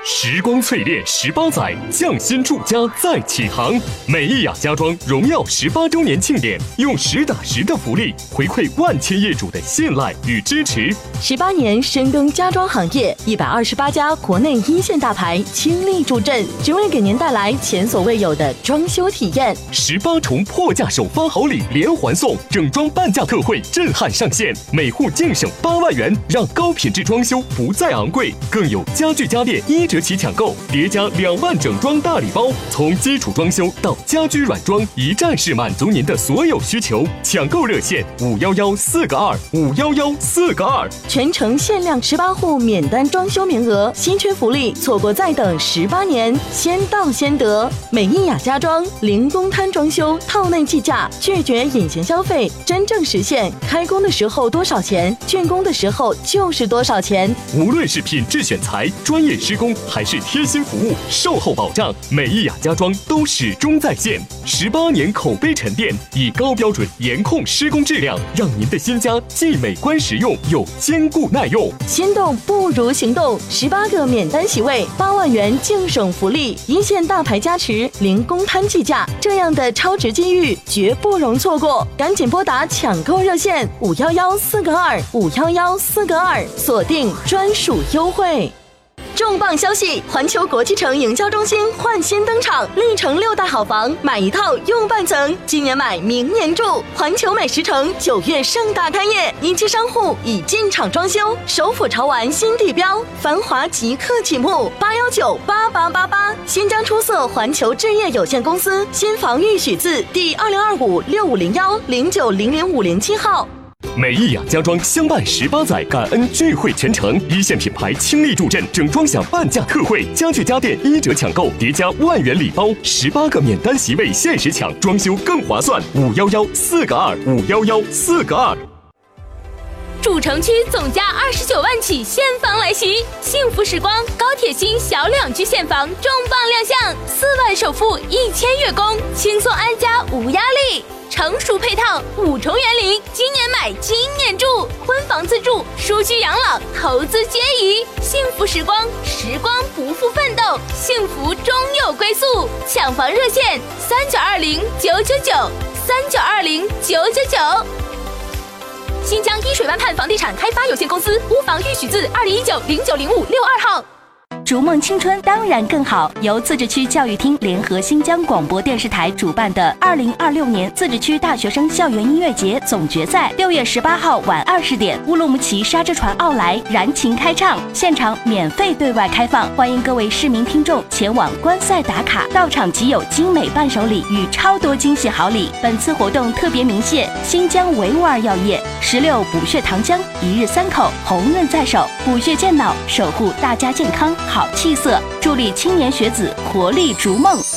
时光淬炼18载，匠心住家再起航。美意雅家装荣耀18周年庆典，用实打实的福利回馈万千业主的信赖与支持。 18年深耕家装行业，128家国内一线大牌倾力助阵，只为给您带来前所未有的装修体验。 18重破价首发好礼连环送，整装半价特惠震撼上线，每户净省8万元，让高品质装修不再昂贵。更有家具家电1折起抢购，叠加2万整装大礼包，从基础装修到家居软装，一站式满足您的所有需求。抢购热线511-4个2，511-4个2。 全程限量18户免单装修名额，稀缺福利，错过再等18年，先到先得。美意雅家装零公摊装修，套内计价，拒绝隐形消费，真正实现开工的时候多少钱，竣工的时候就是多少钱。 无论是品质选材、专业施工，还是贴心服务、售后保障，美意雅家装都始终在线。18年口碑沉淀，以高标准严控施工质量，让您的新家既美观实用又坚固耐用。 心动不如行动，18个免单席位，8万元净省福利，一线大牌加持，零公摊计价，这样的超值机遇绝不容错过！赶紧拨打抢购热线511-4个2，511-4个2，锁定专属优惠。重磅消息！环球国际城营销中心焕新登场，历城6大好房，买一套用半层，今年买明年住。环球美食城9月盛大开业，一期商户已进场装修，首府潮玩新地标，繁华即刻启幕。8198888，新疆出色环球置业有限公司新房预许字第20256501090057号。 美意雅家装相伴18载，感恩聚会全程，一线品牌倾力助阵，整装享半价特惠，家具家电1折抢购，叠加1万元礼包，18个免单席位限时抢，装修更划算。511-4个2，511-4个2。 主城区总价29万起现房来袭，幸福时光高铁新小2居现房重磅亮相，4万首付1000月供，轻松安家无压力。成熟配套5重园林，今年买今年住，婚房自住，舒居养老，投资皆宜。幸福时光，时光不负奋斗，幸福终有归宿。抢房热线3920-999，3920-999。新疆依水湾畔房地产开发有限公司屋房预许字2019-090562号。 逐梦青春当然更好，由自治区教育厅联合新疆广播电视台主办的2026年自治区大学生校园音乐节总决赛，6月18号晚20点，乌鲁木齐沙之船奥莱燃情开唱，现场免费对外开放，欢迎各位市民听众前往观赛打卡，到场即有精美伴手礼与超多惊喜好礼。本次活动特别鸣谢新疆维吾尔药业、16补血糖浆、1日3口，红润在手，补血健脑，守护大家健康好气色，助力青年学子活力逐梦。